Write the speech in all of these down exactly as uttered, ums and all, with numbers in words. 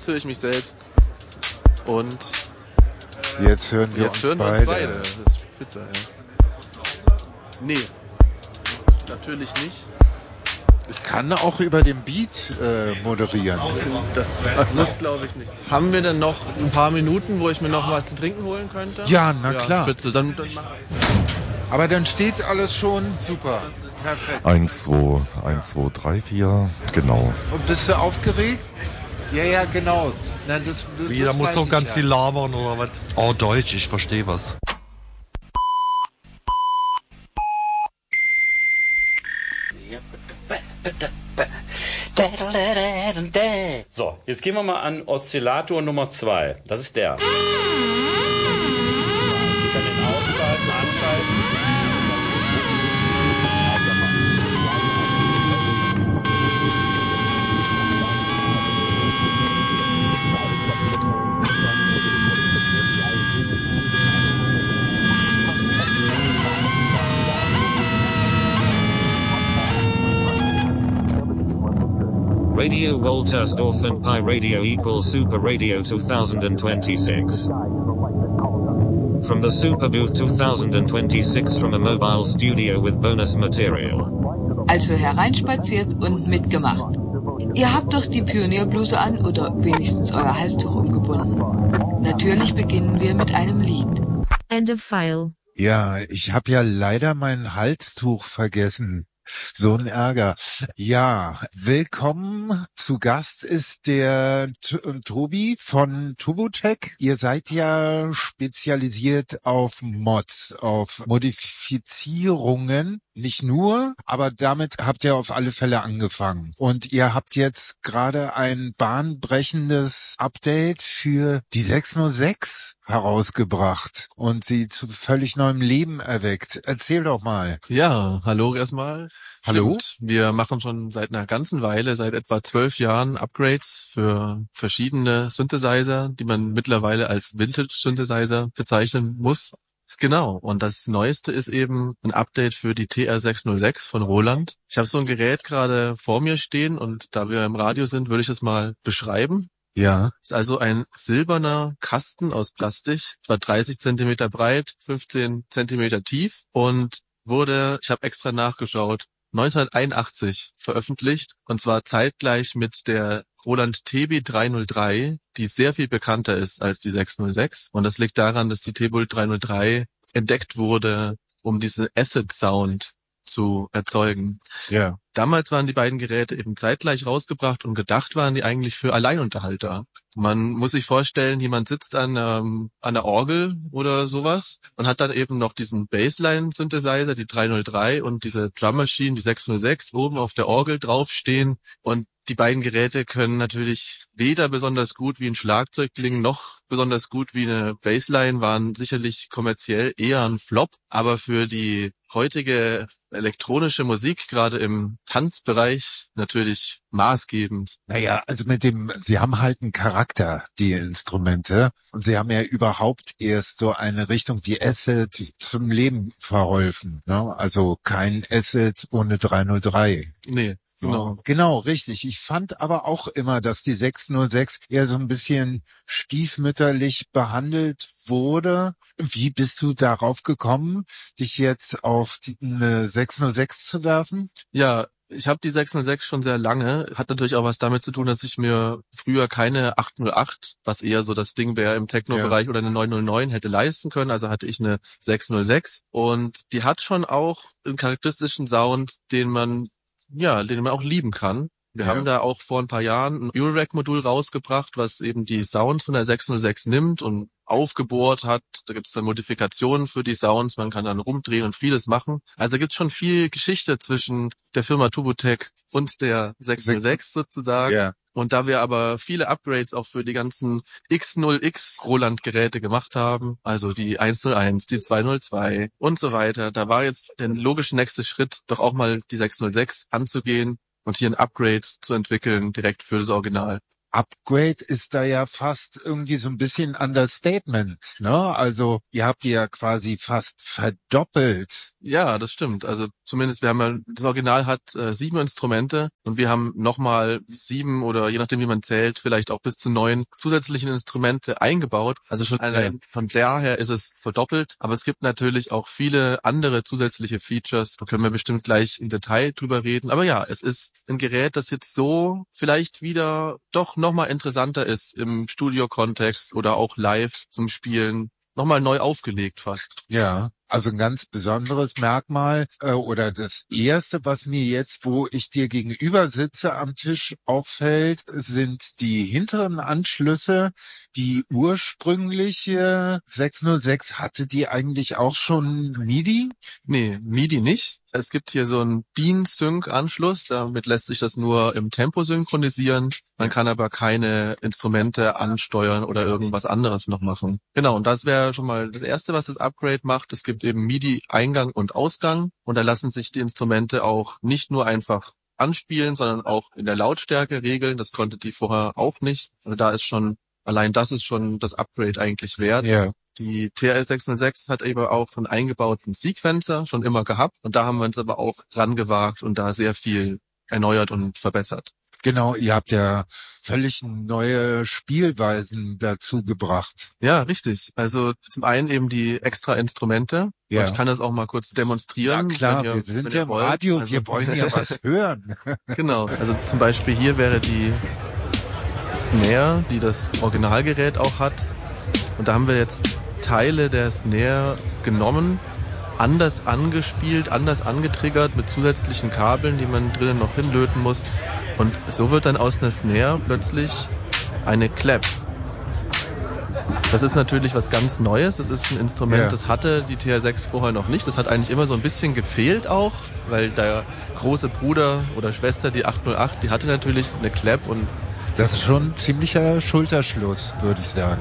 jetzt höre ich mich selbst. Und jetzt hören wir, jetzt uns, hören wir beide. uns beide. Das ist spitze, ja. Nee, natürlich nicht. Ich kann auch über den Beat äh, moderieren. Das, das muss, glaube ich, nicht. Haben wir denn noch ein paar Minuten, wo ich mir noch was zu trinken holen könnte? Ja, na ja, klar. Spitze. Dann, dann Aber dann steht alles schon super. Perfekt. Eins, zwei, eins, zwei, drei, vier, genau. Und bist du aufgeregt? Ja, ja, genau. Na, das, das Wie, da muss doch ganz ja. viel labern oder was? Oh, Deutsch, ich verstehe was. So, jetzt gehen wir mal an Oszillator Nummer zwei. Das ist der. Ich kann den ausschalten, anschalten. Radio Woltersdorf and Pi Radio equals Super Radio twenty twenty-six. From the Super Booth twenty twenty-six from a mobile studio with bonus material. Also hereinspaziert und mitgemacht. Ihr habt doch die Pionierbluse an oder wenigstens euer Halstuch umgebunden. Natürlich beginnen wir mit einem Lied. End of file. Ja, ich habe ja leider mein Halstuch vergessen. So ein Ärger. Ja, willkommen. Zu Gast ist der T- Tobi von Tubotech. Ihr seid ja spezialisiert auf Mods, auf Modifizierungen. Nicht nur, aber damit habt ihr auf alle Fälle angefangen. Und ihr habt jetzt gerade ein bahnbrechendes Update für die sechs null sechs herausgebracht und sie zu völlig neuem Leben erweckt. Erzähl doch mal. Ja, hallo erstmal. Hallo. Stimmt. Wir machen schon seit einer ganzen Weile, seit etwa zwölf Jahren Upgrades für verschiedene Synthesizer, die man mittlerweile als Vintage-Synthesizer bezeichnen muss. Genau, und das Neueste ist eben ein Update für die T R sechs null sechs von Roland. Ich habe so ein Gerät gerade vor mir stehen und da wir im Radio sind, würde ich das mal beschreiben. Ja. Ist also ein silberner Kasten aus Plastik, etwa dreißig Zentimeter breit, fünfzehn Zentimeter tief und wurde, ich habe extra nachgeschaut, neunzehnhunderteinundachtzig veröffentlicht und zwar zeitgleich mit der Roland T B drei null drei, die sehr viel bekannter ist als die sechs null sechs. Und das liegt daran, dass die T B drei null drei entdeckt wurde, um diesen Acid-Sound zu erzeugen. Ja. Damals waren die beiden Geräte eben zeitgleich rausgebracht und gedacht waren die eigentlich für Alleinunterhalter. Man muss sich vorstellen, jemand sitzt an, ähm, an der Orgel oder sowas und hat dann eben noch diesen Bassline-Synthesizer, die drei null drei und diese Drum Machine, die sechs null sechs, oben auf der Orgel draufstehen und die beiden Geräte können natürlich weder besonders gut wie ein Schlagzeug klingen, noch besonders gut wie eine Bassline, waren sicherlich kommerziell eher ein Flop, aber für die heutige elektronische Musik, gerade im Tanzbereich, natürlich maßgebend. Naja, also mit dem, sie haben halt einen Charakter, die Instrumente, und sie haben ja überhaupt erst so eine Richtung wie Acid zum Leben verholfen, ne? Also kein Acid ohne drei null drei. Nee. Genau. Genau, richtig. Ich fand aber auch immer, dass die sechs null sechs eher so ein bisschen stiefmütterlich behandelt wurde. Wie bist du darauf gekommen, dich jetzt auf die, eine sechs null sechs zu werfen? Ja, ich habe die sechs null sechs schon sehr lange. Hat natürlich auch was damit zu tun, dass ich mir früher keine acht null acht, was eher so das Ding wäre im Techno-Bereich, ja, oder eine neun null neun hätte leisten können. Also hatte ich eine sechs null sechs und die hat schon auch einen charakteristischen Sound, den man ja, den man auch lieben kann. Wir ja. haben da auch vor ein paar Jahren ein Eurorack-Modul rausgebracht, was eben die Sounds von der sechs null sechs nimmt und aufgebohrt hat. Da gibt es dann Modifikationen für die Sounds, man kann dann rumdrehen und vieles machen. Also da gibt es schon viel Geschichte zwischen der Firma Tubotech und der sechs null sechs sozusagen. Ja. Und da wir aber viele Upgrades auch für die ganzen X null X Roland-Geräte gemacht haben, also die eins null eins, die zwei null zwei und so weiter, da war jetzt der logische nächste Schritt, doch auch mal die sechs null sechs anzugehen und hier ein Upgrade zu entwickeln, direkt für das Original. Upgrade ist da ja fast irgendwie so ein bisschen Understatement, ne? Also ihr habt die ja quasi fast verdoppelt. Ja, das stimmt. Also zumindest, wir haben ja, das Original hat äh, sieben Instrumente und wir haben nochmal sieben oder je nachdem wie man zählt, vielleicht auch bis zu neun zusätzliche Instrumente eingebaut. Also schon allein ja. Von daher ist es verdoppelt, aber es gibt natürlich auch viele andere zusätzliche Features. Da können wir bestimmt gleich im Detail drüber reden. Aber ja, es ist ein Gerät, das jetzt so vielleicht wieder doch nochmal interessanter ist im Studio-Kontext oder auch live zum Spielen. Nochmal neu aufgelegt fast. Ja, also ein ganz besonderes Merkmal äh, oder das erste, was mir jetzt, wo ich dir gegenüber sitze am Tisch auffällt, sind die hinteren Anschlüsse. Die ursprüngliche sechs null sechs, hatte die eigentlich auch schon MIDI? Nee, MIDI nicht. Es gibt hier so einen D I N-Sync-Anschluss, damit lässt sich das nur im Tempo synchronisieren. Man kann aber keine Instrumente ansteuern oder irgendwas anderes noch machen. Genau, und das wäre schon mal das Erste, was das Upgrade macht. Es gibt eben MIDI-Eingang und Ausgang und da lassen sich die Instrumente auch nicht nur einfach anspielen, sondern auch in der Lautstärke regeln. Das konnte die vorher auch nicht. Also da ist schon, allein das ist schon das Upgrade eigentlich wert. Ja. Die T R L sechs null sechs hat eben auch einen eingebauten Sequencer schon immer gehabt und da haben wir uns aber auch rangewagt und da sehr viel erneuert und verbessert. Genau, ihr habt ja völlig neue Spielweisen dazu gebracht. Ja, richtig. Also zum einen eben die extra Instrumente. Ja. Und ich kann das auch mal kurz demonstrieren. Ja klar, ihr, wir sind ja im Radio, also, wir wollen ja was hören. Genau, also zum Beispiel hier wäre die Snare, die das Originalgerät auch hat. Und da haben wir jetzt Teile der Snare genommen, anders angespielt, anders angetriggert mit zusätzlichen Kabeln, die man drinnen noch hinlöten muss. Und so wird dann aus einer Snare plötzlich eine Clap. Das ist natürlich was ganz Neues. Das ist ein Instrument, ja. Das hatte die T R sechs vorher noch nicht. Das hat eigentlich immer so ein bisschen gefehlt auch, weil der große Bruder oder Schwester, die acht null acht, die hatte natürlich eine Clap und das ist schon ein ziemlicher Schulterschluss, würde ich sagen.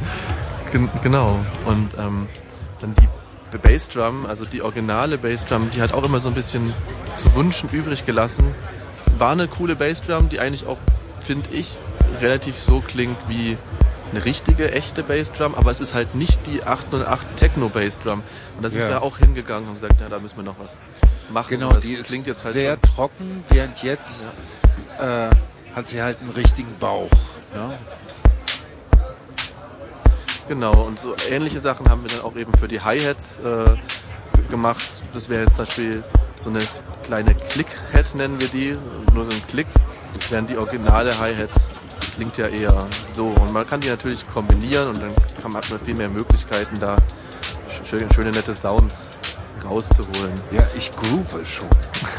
Genau. Und ähm, dann die Bassdrum, also die originale Bassdrum, die hat auch immer so ein bisschen zu wünschen übrig gelassen. War eine coole Bassdrum, die eigentlich auch, finde ich, relativ so klingt wie eine richtige, echte Bassdrum, aber es ist halt nicht die acht null acht Techno Bassdrum. Und da sind ja. wir auch hingegangen und gesagt, ja, da müssen wir noch was machen. Genau, das die ist klingt jetzt halt sehr schon trocken, während jetzt ja. äh, hat sie halt einen richtigen Bauch. Ne? Genau, und so ähnliche Sachen haben wir dann auch eben für die Hi-Hats äh, gemacht. Das wäre jetzt zum Beispiel so eine kleine Click-Hat, nennen wir die, nur so ein Klick, während die originale Hi-Hat klingt ja eher so. Und man kann die natürlich kombinieren und dann kann man, hat man viel mehr Möglichkeiten, da schöne, schöne nette Sounds rauszuholen. Ja, ich groove schon.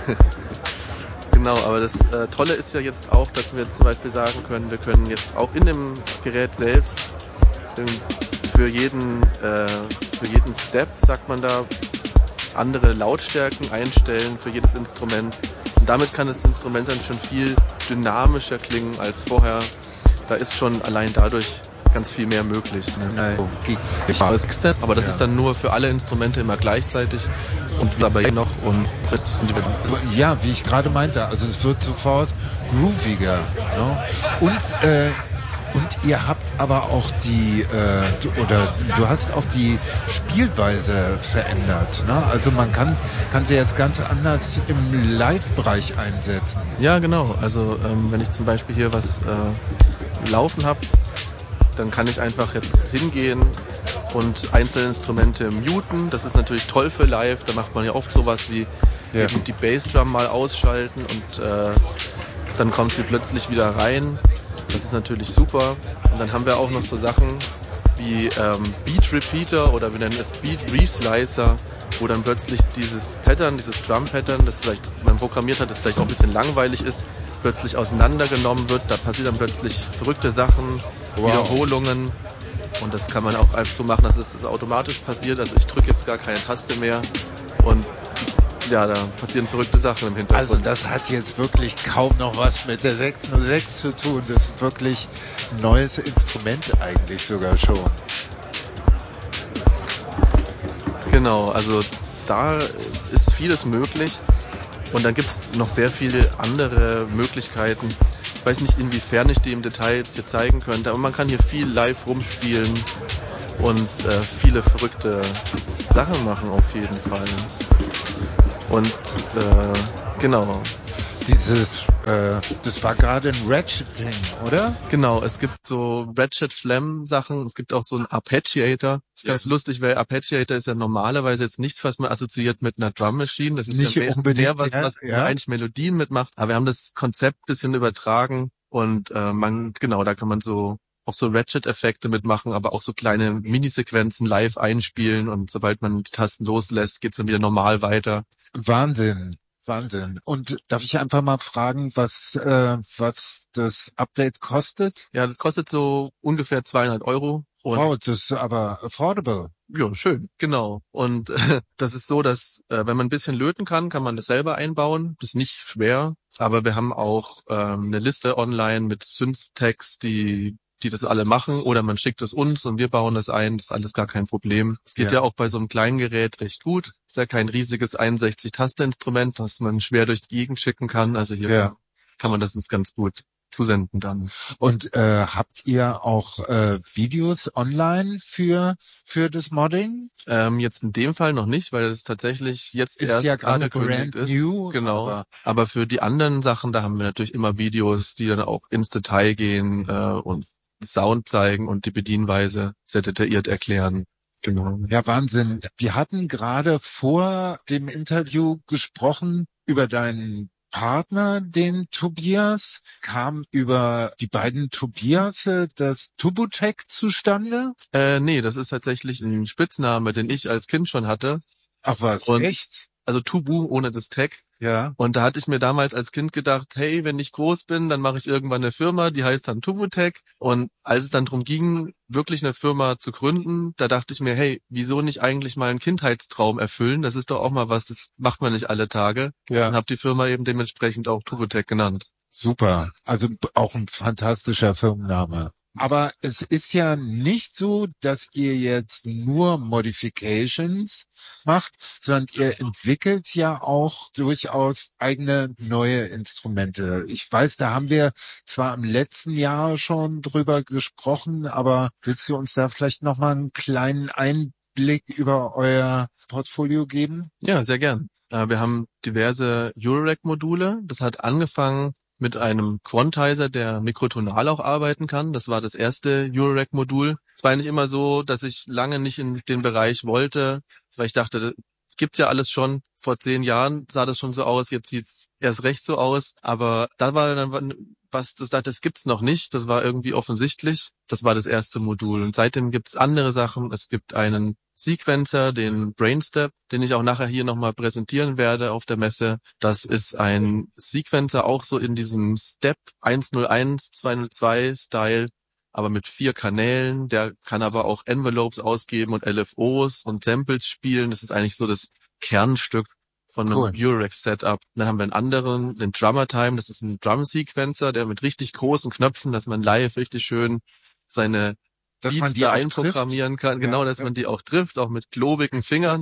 Genau, aber das äh, Tolle ist ja jetzt auch, dass wir zum Beispiel sagen können, wir können jetzt auch in dem Gerät selbst für jeden, äh, für jeden Step, sagt man da, andere Lautstärken einstellen für jedes Instrument. Und damit kann das Instrument dann schon viel dynamischer klingen als vorher. Da ist schon allein dadurch ganz viel mehr möglich. Nein. Aber das ja. ist dann nur für alle Instrumente immer gleichzeitig und dabei noch und individuell. Ja, wie ich gerade meinte, also es wird sofort grooviger. Ne? Und äh, Und ihr habt aber auch die, äh, du, oder du hast auch die Spielweise verändert, ne? Also man kann, kann sie jetzt ganz anders im Live-Bereich einsetzen. Ja, genau. Also ähm, wenn ich zum Beispiel hier was äh, laufen habe, dann kann ich einfach jetzt hingehen und einzelne Instrumente muten. Das ist natürlich toll für Live. Da macht man ja oft sowas wie ja. eben die Bassdrum mal ausschalten und äh, dann kommt sie plötzlich wieder rein. Das ist natürlich super. Und dann haben wir auch noch so Sachen wie ähm, Beat Repeater oder wir nennen es Beat Reslicer, wo dann plötzlich dieses Pattern, dieses Drum Pattern, das vielleicht man programmiert hat, das vielleicht auch ein bisschen langweilig ist, plötzlich auseinandergenommen wird. Da passieren dann plötzlich verrückte Sachen, wow. Wiederholungen. Und das kann man auch einfach so machen, dass es das automatisch passiert. Also ich drücke jetzt gar keine Taste mehr und ja, da passieren verrückte Sachen im Hintergrund. Also das hat jetzt wirklich kaum noch was mit der sechs null sechs zu tun. Das ist wirklich ein neues Instrument eigentlich sogar schon. Genau, also da ist vieles möglich. Und dann gibt es noch sehr viele andere Möglichkeiten. weiß nicht, inwiefern ich die im Detail jetzt hier zeigen könnte, aber man kann hier viel live rumspielen und äh, viele verrückte Sachen machen auf jeden Fall. Und äh, genau. Dieses, äh, das war gerade ein Ratchet-Ding, oder? Genau, es gibt so Ratchet-Flam-Sachen, es gibt auch so einen Arpeggiator. Das ist ganz ja. lustig, weil Arpeggiator ist ja normalerweise jetzt nichts, was man assoziiert mit einer Drum Machine. Das ist nicht ja mehr, unbedingt mehr was, was ja. eigentlich Melodien mitmacht. Aber wir haben das Konzept bisschen übertragen und äh, man, genau, da kann man so auch so Ratchet-Effekte mitmachen, aber auch so kleine Minisequenzen live einspielen und sobald man die Tasten loslässt, geht's dann wieder normal weiter. Wahnsinn. Wahnsinn. Und darf ich einfach mal fragen, was äh, was das Update kostet? Ja, das kostet so ungefähr zweihundert Euro. Und wow, das ist aber affordable. Ja, schön, genau. Und äh, das ist so, dass äh, wenn man ein bisschen löten kann, kann man das selber einbauen. Das ist nicht schwer, aber wir haben auch ähm, eine Liste online mit Synth-Tags, die die das alle machen, oder man schickt es uns und wir bauen das ein, das ist alles gar kein Problem. Es geht ja, ja auch bei so einem kleinen Gerät recht gut. Ist ja kein riesiges einundsechzig-Taste-Instrument, das man schwer durch die Gegend schicken kann. Also hier ja. kann man das uns ganz gut zusenden dann. Und äh, habt ihr auch äh, Videos online für für das Modding? Ähm, jetzt in dem Fall noch nicht, weil das tatsächlich jetzt ist erst ja gerade angekündigt brand ist. New, genau. Aber, aber für die anderen Sachen, da haben wir natürlich immer Videos, die dann auch ins Detail gehen äh, und Sound zeigen und die Bedienweise sehr detailliert erklären. Genau. Ja, Wahnsinn. Wir hatten gerade vor dem Interview gesprochen über deinen Partner, den Tobias. Kam über die beiden Tobiase das Tubotech zustande? Äh, nee, das ist tatsächlich ein Spitzname, den ich als Kind schon hatte. Ach was, und, echt? Also Tubu ohne das Tech. Ja. Und da hatte ich mir damals als Kind gedacht, hey, wenn ich groß bin, dann mache ich irgendwann eine Firma, die heißt dann Tubotech. Und als es dann darum ging, wirklich eine Firma zu gründen, da dachte ich mir, hey, wieso nicht eigentlich mal einen Kindheitstraum erfüllen? Das ist doch auch mal was, das macht man nicht alle Tage. Ja. Und habe die Firma eben dementsprechend auch Tubotech genannt. Super. Also auch ein fantastischer Firmenname. Aber es ist ja nicht so, dass ihr jetzt nur Modifications macht, sondern ihr entwickelt ja auch durchaus eigene neue Instrumente. Ich weiß, da haben wir zwar im letzten Jahr schon drüber gesprochen, aber willst du uns da vielleicht nochmal einen kleinen Einblick über euer Portfolio geben? Ja, sehr gern. Wir haben diverse Eurorack-Module. Das hat angefangen mit einem Quantizer, der mikrotonal auch arbeiten kann. Das war das erste Eurorack-Modul. Es war eigentlich immer so, dass ich lange nicht in den Bereich wollte, weil ich dachte, das gibt ja alles schon. Vor zehn Jahren sah das schon so aus, jetzt sieht's erst recht so aus. Aber da war dann was, das, das gibt's noch nicht. Das war irgendwie offensichtlich. Das war das erste Modul. Und seitdem gibt's andere Sachen. Es gibt einen Sequencer, den Brainstep, den ich auch nachher hier nochmal präsentieren werde auf der Messe. Das ist ein Sequencer auch so in diesem Step eins null eins, zwei null zwei Style, aber mit vier Kanälen. Der kann aber auch Envelopes ausgeben und L F Os und Samples spielen. Das ist eigentlich so das Kernstück von einem cool. Eurorack-Setup. Dann haben wir einen anderen, den Drummer Time. Das ist ein Drum-Sequencer, der mit richtig großen Knöpfen, dass man live richtig schön seine dass Beats man die da einprogrammieren kann, genau, dass ja. man die auch trifft, auch mit klobigen Fingern.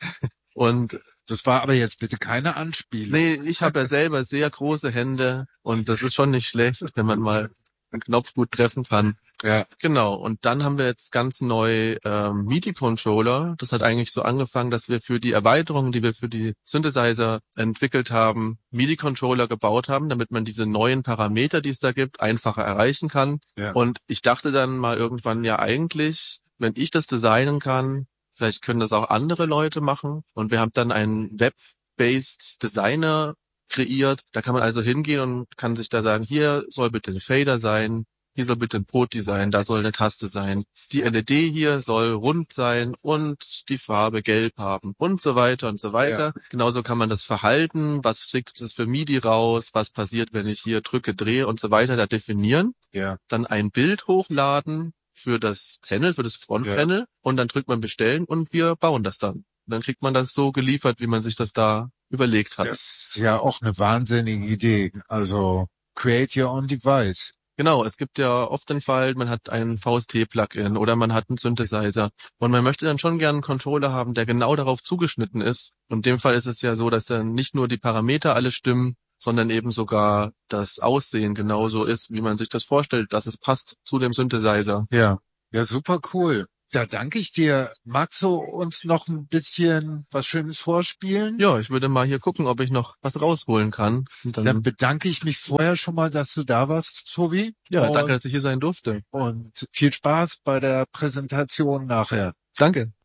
Und das war aber jetzt bitte keine Anspielung. Nee, ich habe ja selber sehr große Hände und das ist schon nicht schlecht, wenn man mal einen Knopf gut treffen kann. Ja. Genau, und dann haben wir jetzt ganz neu ähm, MIDI-Controller. Das hat eigentlich so angefangen, dass wir für die Erweiterungen, die wir für die Synthesizer entwickelt haben, MIDI-Controller gebaut haben, damit man diese neuen Parameter, die es da gibt, einfacher erreichen kann. Ja. Und ich dachte dann mal irgendwann, ja eigentlich, wenn ich das designen kann, vielleicht können das auch andere Leute machen. Und wir haben dann einen Web-based Designer kreiert. Da kann man also hingehen und kann sich da sagen, hier soll bitte ein Fader sein, hier soll bitte ein Poti sein, da soll eine Taste sein. Die L E D hier soll rund sein und die Farbe gelb haben und so weiter und so weiter. Ja. Genauso kann man das Verhalten, was schickt es für MIDI raus, was passiert, wenn ich hier drücke, drehe und so weiter, da definieren. Ja. Dann ein Bild hochladen für das Panel, für das Frontpanel ja. und dann drückt man bestellen und wir bauen das dann. Und dann kriegt man das so geliefert, wie man sich das da überlegt hat. Das ist ja auch eine wahnsinnige Idee. Also create your own device. Genau, es gibt ja oft den Fall, man hat einen V S T-Plugin oder man hat einen Synthesizer und man möchte dann schon gerne einen Controller haben, der genau darauf zugeschnitten ist. Und in dem Fall ist es ja so, dass dann nicht nur die Parameter alle stimmen, sondern eben sogar das Aussehen genauso ist, wie man sich das vorstellt, dass es passt zu dem Synthesizer. Ja, ja, super cool. Da danke ich dir. Magst du uns noch ein bisschen was Schönes vorspielen? Ja, ich würde mal hier gucken, ob ich noch was rausholen kann. Und dann, Dann bedanke ich mich vorher schon mal, dass du da warst, Tobi. ja, und, danke, dass ich hier sein durfte. Und viel Spaß bei der Präsentation nachher. Danke.